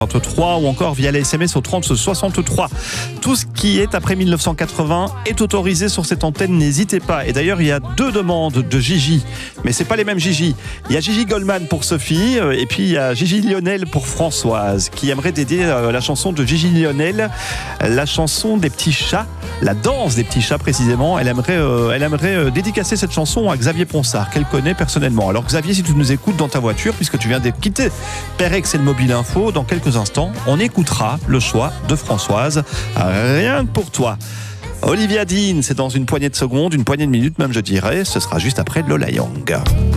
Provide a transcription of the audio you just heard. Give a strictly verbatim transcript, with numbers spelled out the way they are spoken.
trente-trois ou encore via les S M S au trente soixante-trois. Tout ce qui est après mille neuf cent quatre-vingts est autorisé sur cette antenne, n'hésitez pas. Et d'ailleurs, il y a deux demandes de Gigi, mais c'est pas les mêmes Gigi. Il y a Gigi Goldman pour Sophie et puis il y a Gigi Lionel pour Françoise qui aimerait dédier la chanson de Gigi Lionel, la chanson des petits chats, la danse des petits chats précisément. Elle aimerait, euh, elle aimerait euh, dédicacer cette chanson à Xavier Ponsard qu'elle connaît personnellement. Alors Xavier, si tu nous écoutes dans ta voiture, puisque tu viens de quitter Perex et le Mobile Info, dans quelques instants, on écoutera le choix de Françoise. Rien que pour toi. Olivia Dean, c'est dans une poignée de secondes, une poignée de minutes même je dirais. Ce sera juste après Lola Young.